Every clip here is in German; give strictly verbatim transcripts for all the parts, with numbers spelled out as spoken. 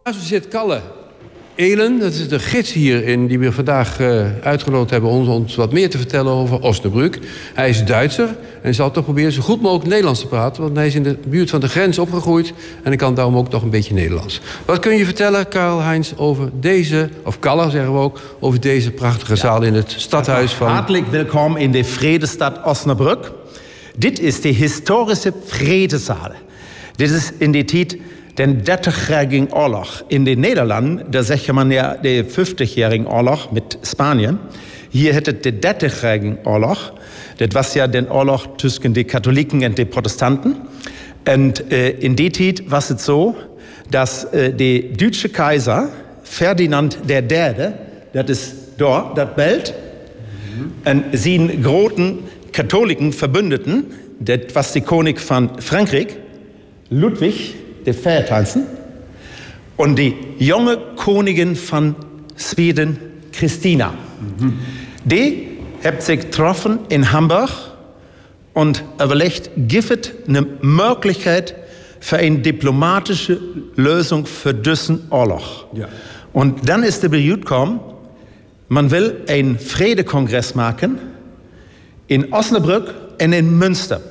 Naast zit Kalle Elen, dat is de gids hierin die we vandaag uh, uitgenodigd hebben om ons wat meer te vertellen over Osnabrück. Hij is Duitser en zal toch proberen zo goed mogelijk Nederlands te praten, want hij is in de buurt van de grens opgegroeid en hij kan daarom ook nog een beetje Nederlands. Wat kun je vertellen, Karl-Heinz, over deze, of Kalle zeggen we ook, over deze prachtige zaal in het stadhuis van... Hartelijk welkom in de Vredestad Osnabrück. Dit is de historische Vredezaal. Dit is in die tijd den dertigjährigen Oorlog. In den Nederlanden, da zegt man ja de vijftigjährigen Oorlog mit Spanien. Hier hätte de dertigjährigen Oorlog. Dat was ja den Oorlog tussen de Katholiken en de Protestanten. En uh, in die tijd was het zo, dat uh, de Duitse keizer Ferdinand der Derde, dat is daar, dat Bild, mm-hmm. en zijn grote katholieken verbündeten, dat was de koning van Frankrijk, Ludwig de vijftiende, en de jonge koningin van Zweden, Christina. Mm-hmm. Die hebben zich getroffen in Hamburg en overlegt, gibt het een mogelijkheid voor een diplomatische Lösung für diesen Oorlog. Ja. Und dann ist der Bericht gekommen, man will ein Vredekongress machen in Osnabrück und in Münster.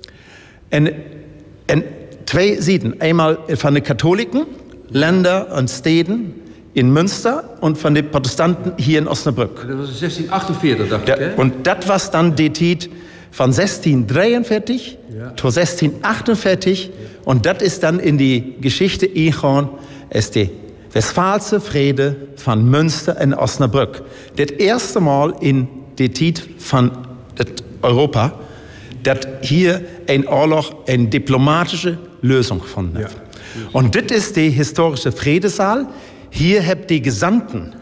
En, en twee Seiten, einmal von den Katholiken, Länder und Städten in Münster und von den Protestanten hier in Osnabrück. Dat was zestien achtenveertig, dacht da, ik, hè? Und das war dann die Zeit von zestien drieënveertig ja. tot zestien achtenveertig. Ja. Und das ist dann in die Geschichte eingegangen, ist die Westfalsche Vrede von Münster und Osnabrück. Das erste Mal in die Zeit von Europa, dass hier ein Oorlog eine diplomatische Lösung gefunden hat. Ja. Und das ist die historische Vredesaal. Hier habt die Gesandten